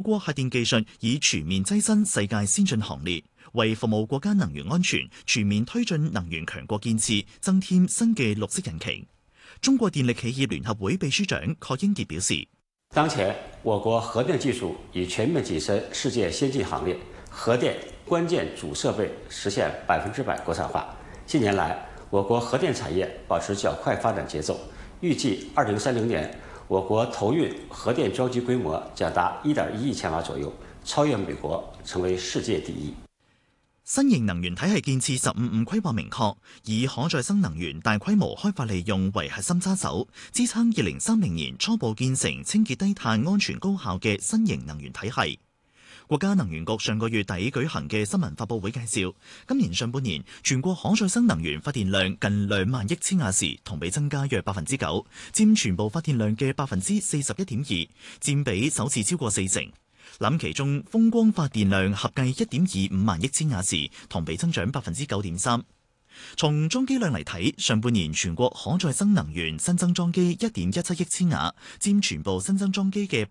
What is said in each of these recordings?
國核電技術已全面躋身世界先進行列，為服務國家能源安全、全面推進能源強國建設增添新嘅綠色引擎。中國電力企業聯合會秘書長郝英傑表示， 當前我國核電技術已全面躋身世界先進行列，核電關鍵主設備實現100%國產化。近年來，我國核電產業保持較快發展節奏，預計2030年，我國投運核電裝機規模將達1.1億千瓦左右，超越美國，成為世界第一。 新型能源體系建設15+5規劃明確，以可再生能源大規模開發利用為核心揸手，支撐2030年初步建成清潔低碳、安全高效嘅新型能源體系。國家能源局上個月底舉行嘅新聞發佈會介紹，今年上半年全國可再生能源發電量近2萬億千瓦時，同比增加約9%，佔全部發電量嘅41.2%，佔比首次超過40%。諗其中風光發電量合計1.25萬億千瓦時，同比增長9.3%。從裝機量嚟睇，上半年全國可再生能源新增裝機1.17億千瓦，佔全部新增裝機嘅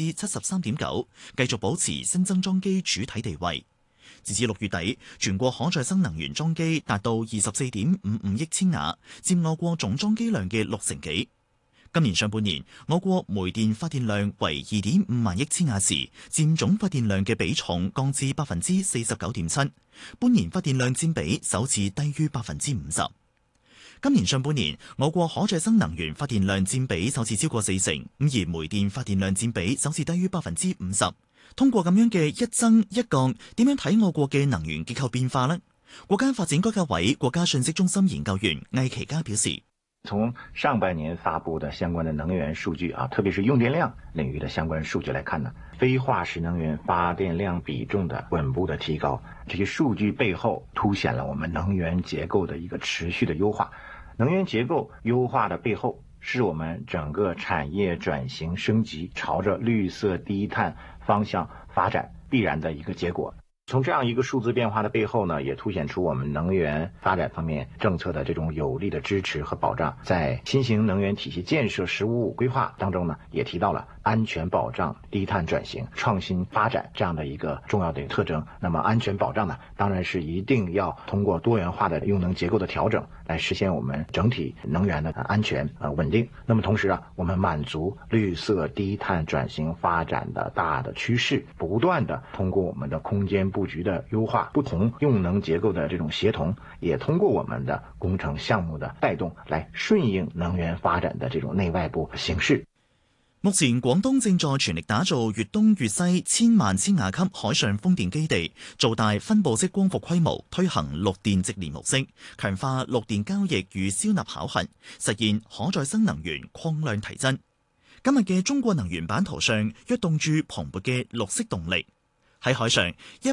73.9%，繼續保持新增裝機主體地位。截至6月底，全國可再生能源裝機達到24.55億千瓦，佔我國總裝機量嘅60%幾。今年上半年，我國煤電發電量為2.5萬億千瓦時，佔總發電量嘅比重降至49.7%，半年發電量佔比首次低於50%。今年上半年，我國可再生能源發電量佔比首次超過40%，而煤電發電量佔比首次低於50%。通過咁樣嘅一增一降，點樣睇我國嘅能源結構變化呢？國家發展改革委國家信息中心研究員魏其嘉表示， 從上半年發布的相關的能源數據特別是用電量領域的相關數據來看呢，非化石能源發電量比重的穩步的提高，這些數據背後凸顯了我們能源結構的一個持續的優化。能源結構優化的背後，是我們整個產業轉型升級，朝着綠色低碳方向發展必然的一個結果。從這樣一個數字變化的背後呢，也凸顯出我們能源發展方面政策的這種有力的支持和保障。在新型能源體系建設15+5規劃當中呢，也提到了安全保障、低碳轉型、創新發展這樣的一個重要的特徵。那麼安全保障呢，當然是一定要通過多元化的用能結構的調整，來實現我們整體能源的安全穩定。那麼同時我們滿足綠色低碳轉型發展的大的趨勢，不斷的通過我們的空間布局的優化，不同用能結構的這種協同，也通過我們的工程項目的帶動，來順應能源發展的這種內外部形勢。 目前廣東正在全力打造粵東粵西1000萬千瓦級海上風電基地，做大分布式光伏規模，推行綠電直連模式，強化綠電交易與消納考核，實現可再生能源擴量提增。今日嘅中國能源版圖上躍動住蓬勃嘅綠色動力。喺海上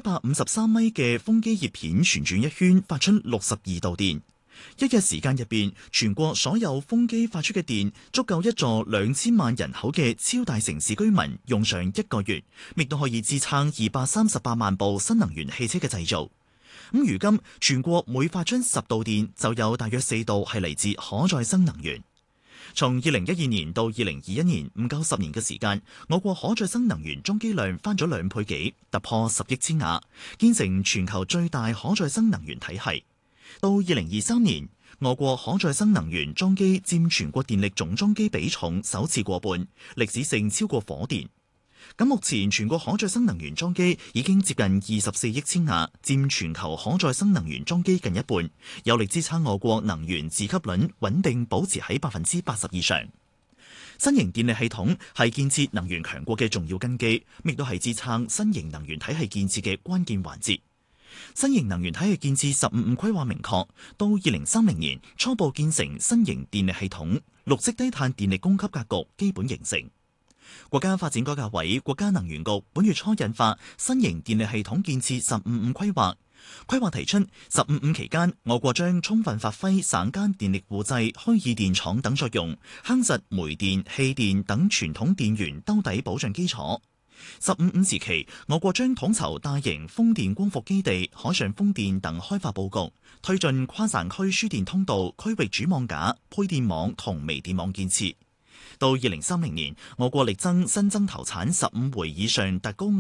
153米嘅風機葉片旋轉一圈，發出62度電。一日時間入邊，全國所有風機發出嘅電足夠一座2000萬人口嘅超大城市居民用上1個月，亦都可以支撐238萬部新能源汽車嘅製造。咁如今全國每發出10度電，就有大約4度係嚟自可再生能源。從2012年到2021年，唔夠10年嘅時間，我國可再生能源裝機量翻咗2倍幾，突破10億千瓦，建成全球最大可再生能源體系。到2023年，我國可再生能源裝機佔全國電力總裝機比重首次過半，歷史性超過火電。咁目前全國可再生能源裝機已經接近24億千瓦，佔全球可再生能源裝機近一半，有力支撐我國能源自給率穩定保持喺80%以上。新型電力系統係建設能源強國嘅重要根基，亦都係支撐新型能源體系建設嘅關鍵環節。新型能源體系建設15+5規劃明確，到2030年初步建成新型電力系統，綠色低碳電力供給格局基本形成。國家發展改革委、國家能源局本月初印發新型電力系統建設15+5規劃。規劃提出15+5期間，我國將充分發揮省間電力互製、虛擬電廠等作用，夯實煤電、氣電等傳統電源兜底保障基礎。15+5時期，我國將統籌大型風電光伏基地、海上風電等開發佈局，推進跨省區輸電通道、區域主網架、配電網同微電網建設。到2030年，我國力爭新增投產15回以上達高